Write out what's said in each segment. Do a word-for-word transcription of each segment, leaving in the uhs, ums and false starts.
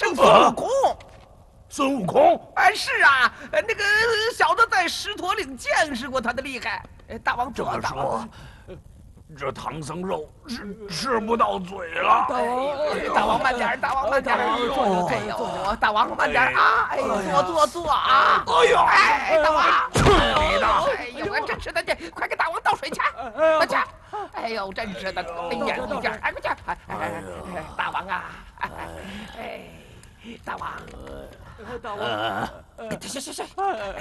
圣孙悟空。 孙悟空？ 哎，是啊，那个小的在狮驼岭见识过他的厉害。大王这么说，这唐僧肉吃吃不到嘴了。 大王，大王慢点，大王慢点。哎呦，大王慢点啊！哎，坐坐坐啊！ 哎呦， 哎，大王， 去你的！ 哎呦，真是的，这快给大王倒水去，快去！哎呦，真是的，哎呀，一点，哎，快去！哎哎，大王啊！哎，大王，大王，行行行。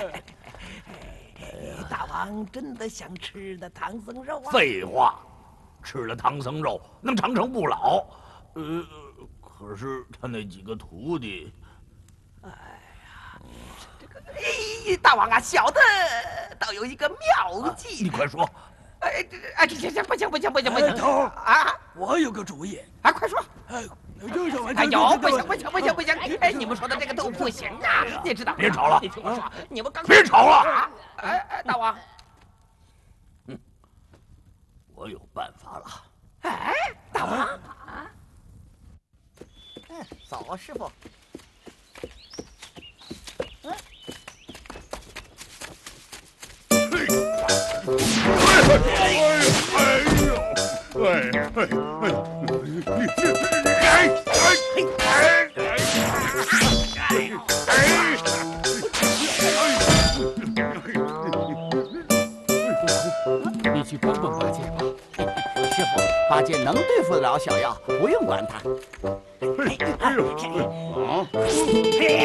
大王真的想吃那唐僧肉啊？ 废话，吃了唐僧肉能长生不老。呃，可是他那几个徒弟， 哎呀，这个，哎，大王啊，小的倒有一个妙计。 你快说。 哎，这哎，这行行，不行不行不行不行！ 头啊， 我有个主意。 啊，快说！ 哎，就是我。 哎呦，不行不行不行不行！哎，你们说的这个都不行啊！你知道？ 别吵了！ 你听我说，你们刚别吵了！ 哎哎，大王， 嗯，我有办法了。 哎，大王啊！嗯，走，师傅。嗯。 哎呦！哎呦！哎哎哎！ 你去帮帮八戒吧。师傅，八戒能对付得了小妖，不用管他。 哎呦！啊！